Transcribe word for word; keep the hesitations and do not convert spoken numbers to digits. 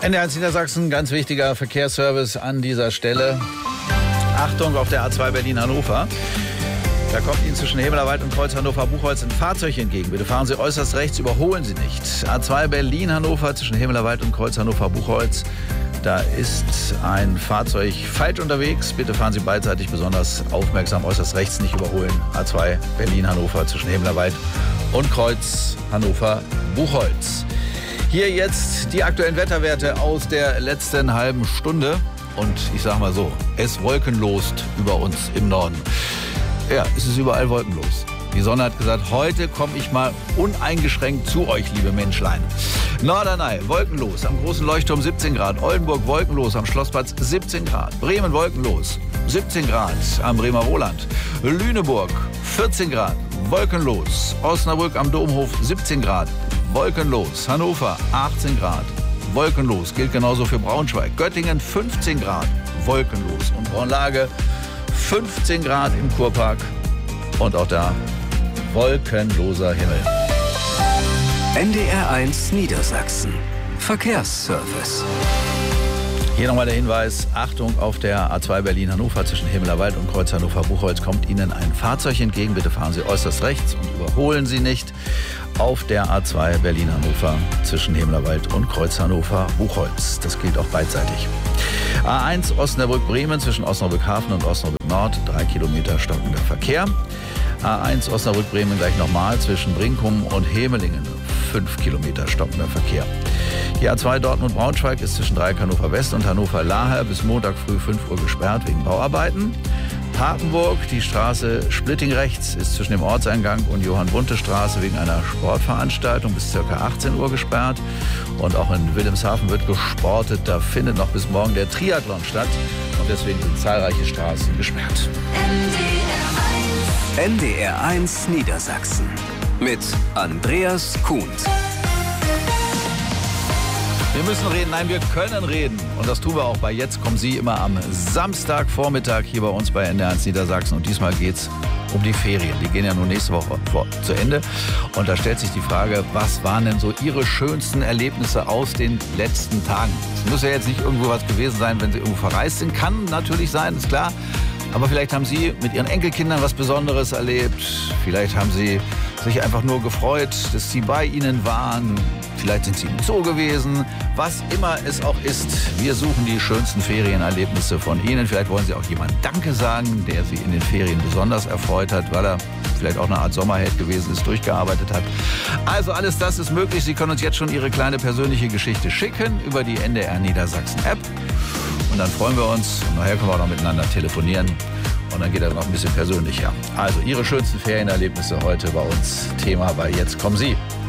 N D R eins Niedersachsen, ganz wichtiger Verkehrsservice an dieser Stelle. Achtung auf der A zwei Berlin-Hannover. Da kommt Ihnen zwischen Hemelerwald und Kreuz Hannover-Buchholz ein Fahrzeug entgegen. Bitte fahren Sie äußerst rechts, überholen Sie nicht. A zwei Berlin-Hannover zwischen Hemelerwald und Kreuz Hannover-Buchholz. Da ist ein Fahrzeug falsch unterwegs. Bitte fahren Sie beidseitig besonders aufmerksam, äußerst rechts nicht überholen. A zwei Berlin-Hannover zwischen Hemelerwald und Kreuz Hannover-Buchholz. Hier jetzt die aktuellen Wetterwerte aus der letzten halben Stunde. Und ich sag mal so, es wolkenlost über uns im Norden. Ja, es ist überall wolkenlos. Die Sonne hat gesagt, heute komme ich mal uneingeschränkt zu euch, liebe Menschlein. Norderney, wolkenlos, am Großen Leuchtturm siebzehn Grad. Oldenburg, wolkenlos, am Schlossplatz siebzehn Grad. Bremen, wolkenlos, siebzehn Grad, am Bremer Roland. Lüneburg, vierzehn Grad, wolkenlos. Osnabrück am Domhof, siebzehn Grad, wolkenlos. Hannover, achtzehn Grad, wolkenlos. Gilt genauso für Braunschweig. Göttingen, fünfzehn Grad, wolkenlos. Und Braunlage, fünfzehn Grad im Kurpark. Und auch da wolkenloser Himmel. N D R eins Niedersachsen. Verkehrsservice. Hier nochmal der Hinweis, Achtung auf der A zwei Berlin-Hannover zwischen Hemelerwald und Kreuz Hannover-Buchholz kommt Ihnen ein Fahrzeug entgegen. Bitte fahren Sie äußerst rechts und überholen Sie nicht. Auf der A zwei Berlin-Hannover zwischen Hemelerwald und Kreuz Hannover-Buchholz. Das gilt auch beidseitig. A eins Osnabrück-Bremen zwischen Osnabrück-Hafen und Osnabrück-Nord, drei Kilometer stockender Verkehr. A eins Osnabrück-Bremen gleich nochmal zwischen Brinkum und Hemelingen, fünf Kilometer stockender Verkehr. Die A zwei Dortmund-Braunschweig ist zwischen Dreieck Hannover West und Hannover-Laher bis Montag früh fünf Uhr gesperrt wegen Bauarbeiten. Papenburg, die Straße Splitting rechts ist zwischen dem Ortseingang und Johann-Bunte-Straße wegen einer Sportveranstaltung bis ca. achtzehn Uhr gesperrt. Und auch in Wilhelmshaven wird gesportet. Da findet noch bis morgen der Triathlon statt. Und deswegen sind zahlreiche Straßen gesperrt. N D R eins Niedersachsen mit Andreas Kuhns. Wir müssen reden, nein, wir können reden. Und das tun wir auch bei Jetzt kommen Sie immer am Samstagvormittag hier bei uns bei N D R eins Niedersachsen. Und diesmal geht es um die Ferien. Die gehen ja nun nächste Woche vor, zu Ende. Und da stellt sich die Frage, was waren denn so Ihre schönsten Erlebnisse aus den letzten Tagen? Es muss ja jetzt nicht irgendwo was gewesen sein, wenn Sie irgendwo verreist sind. Kann natürlich sein, ist klar. Aber vielleicht haben Sie mit Ihren Enkelkindern was Besonderes erlebt. Vielleicht haben Sie sich einfach nur gefreut, dass Sie bei Ihnen waren. Vielleicht sind Sie im Zoo gewesen. Was immer es auch ist, wir suchen die schönsten Ferienerlebnisse von Ihnen. Vielleicht wollen Sie auch jemandem Danke sagen, der Sie in den Ferien besonders erfreut hat, weil er vielleicht auch eine Art Sommerheld gewesen ist, durchgearbeitet hat. Also alles das ist möglich. Sie können uns jetzt schon Ihre kleine persönliche Geschichte schicken über die N D R Niedersachsen App. Und dann freuen wir uns. Und nachher können wir auch noch miteinander telefonieren. Und dann geht das noch ein bisschen persönlicher. Also Ihre schönsten Ferienerlebnisse heute bei uns. Thema bei Jetzt kommen Sie.